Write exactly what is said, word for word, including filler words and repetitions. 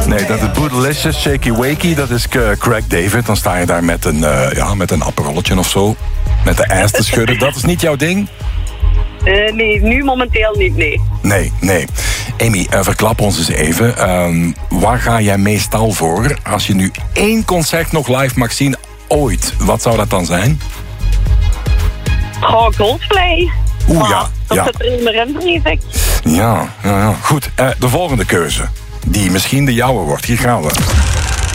Nee, dat is Bootylicious, Shaky Wakey. Dat is uh, Craig David. Dan sta je daar met een, uh, ja, met een aperolletje of zo. Met de ass te schudden. Dat is niet jouw ding? Uh, nee, nu momenteel niet, nee. Nee, nee. Amy, uh, verklap ons eens even. Um, waar ga jij meestal voor? Als je nu één concert nog live mag zien, ooit. Wat zou dat dan zijn? Goh, Coldplay. Oeh, oh, ja. Dat ja. zit er in mijn renbrief. Ja, ja, ja. Goed, uh, de volgende keuze. Die misschien de jouwe wordt. Hier gaan we.